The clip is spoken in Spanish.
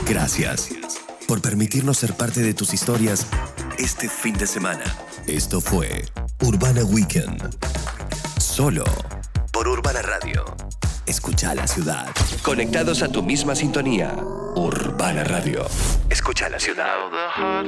Gracias por permitirnos ser parte de tus historias este fin de semana. Esto fue Urbana Weekend. Solo por Urbana Radio. Escucha la ciudad. Conectados a tu misma sintonía. Urbana Radio. Escucha la ciudad.